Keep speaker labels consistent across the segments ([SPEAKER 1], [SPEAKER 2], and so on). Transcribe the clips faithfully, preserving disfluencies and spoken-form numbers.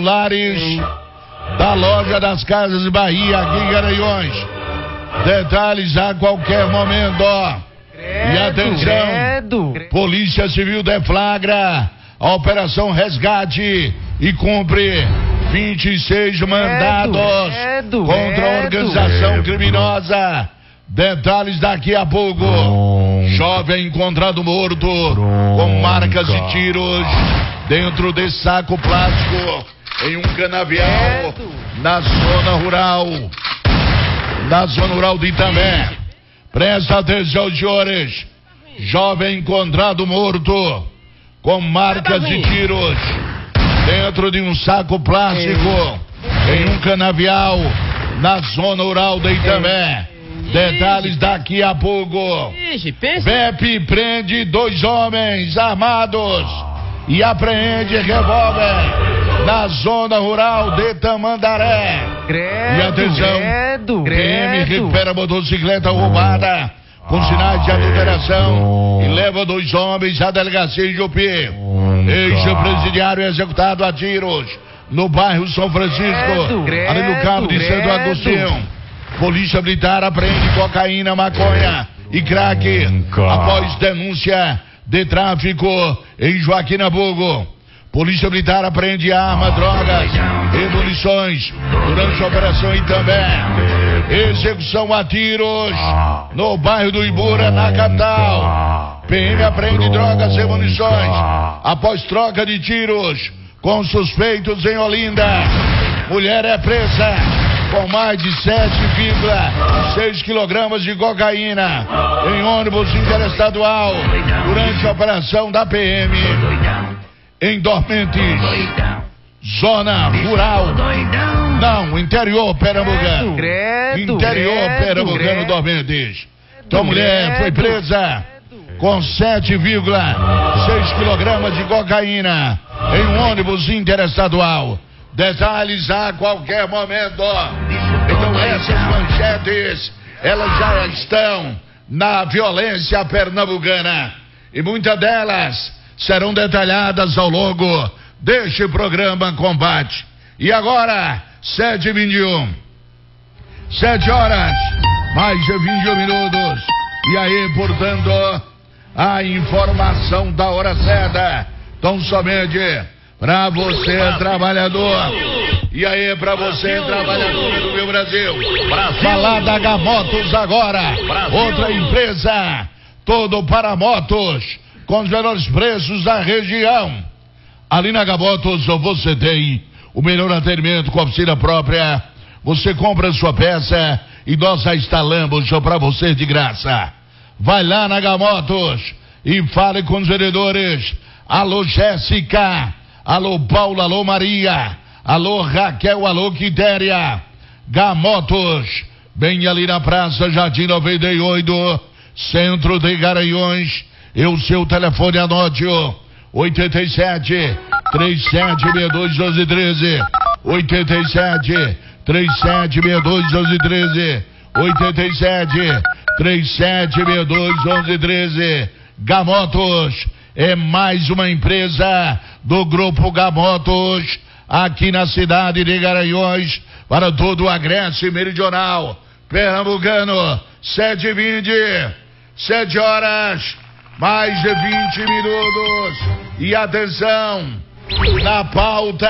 [SPEAKER 1] celulares da loja das Casas de Bahia, aqui em Garanhuns. Detalhes a qualquer momento, ó. E atenção, Polícia Civil deflagra a Operação Resgate e cumpre vinte e seis mandados contra a organização criminosa. Detalhes daqui a pouco. Jovem encontrado morto com marcas de tiros dentro de saco plástico em um canavial na zona rural. Na zona rural de Itambé. Presta atenção, senhores. Jovem encontrado morto com marcas de tiros dentro de um saco plástico em um canavial na zona rural de Itambé. Detalhes daqui a pouco. B E P prende dois homens armados e apreende revólver na zona rural de Tamandaré.
[SPEAKER 2] Credo,
[SPEAKER 1] e atenção,
[SPEAKER 2] credo,
[SPEAKER 1] P M
[SPEAKER 2] credo.
[SPEAKER 1] recupera motocicleta roubada com sinais de adulteração e leva dois homens à delegacia em Jupi. Ex-presidiário executado a tiros no bairro São Francisco,
[SPEAKER 2] Credo,
[SPEAKER 1] ali no Cabo de Santo
[SPEAKER 2] credo.
[SPEAKER 1] Agostinho. Polícia Militar apreende cocaína, maconha e crack após denúncia de tráfico em Joaquim Nabuco. Polícia Militar apreende arma, drogas e munições durante a operação Itambé. Execução a tiros no bairro do Ibura, na capital. P M apreende drogas e munições após troca de tiros com suspeitos em Olinda. Mulher é presa com mais de sete vírgula seis quilogramas de cocaína em ônibus interestadual durante a operação da P M em Dormentes, zona rural, não, interior pernambucano, interior pernambucano, Dormentes. Então, mulher foi presa com sete vírgula seis quilogramas de cocaína em um ônibus interestadual. Detalhes a qualquer momento. Então essas manchetes, elas já estão na violência pernambucana. E muitas delas serão detalhadas ao longo deste programa Combate. E agora, sete e vinte e um. Sete horas, mais de vinte e um minutos. E aí, portanto, a informação da hora certa. Então somente pra você, trabalhador. E aí, pra você, trabalhador do meu Brasil. Brasil. Falar da Gamotos agora. Brasil. Outra empresa, todo para motos, com os melhores preços da região. Ali na Gamotos você tem o melhor atendimento com oficina própria. Você compra sua peça e nós a instalamos para você de graça. Vai lá na Gamotos e fale com os vendedores. Alô, Jéssica. Alô, Paula, alô, Maria, alô, Raquel, alô, Quitéria. Gamotos, bem ali na Praça Jardim noventa e oito, centro de Garanhuns. E o seu telefone, anote o oito sete, três sete seis dois, um dois um três, oito sete, três sete seis dois, um dois um três, oito sete, três sete seis dois, um dois um três. Gamotos é mais uma empresa do Grupo Gamotos aqui na cidade de Garanhuns para todo o Agreste Meridional Pernambucano. Sete e vinte, sete horas, mais de vinte minutos. E atenção, na pauta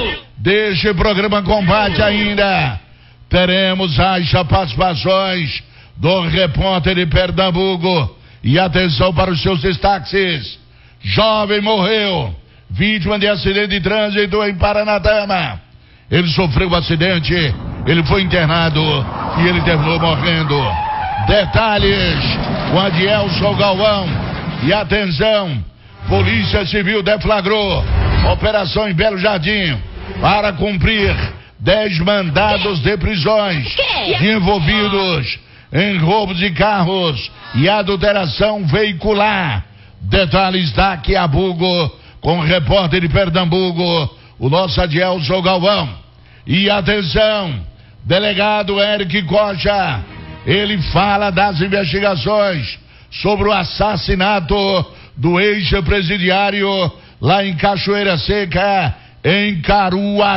[SPEAKER 1] deste programa Combate ainda teremos as participações do repórter de Pernambuco. E atenção para os seus destaques. Jovem morreu, vítima de acidente de trânsito em Paranatama. Ele sofreu um acidente, ele foi internado e ele terminou morrendo. Detalhes com Adielson Galvão. E atenção, Polícia Civil deflagrou operação em Belo Jardim para cumprir dez mandados de prisões envolvidos em roubos de carros e adulteração veicular. Detalhes daqui a pouco com o repórter de Pernambuco, o nosso Adielson Galvão. E atenção, delegado Eric Cocha, ele fala das investigações sobre o assassinato do ex-presidiário lá em Cachoeira Seca, em Caruaru.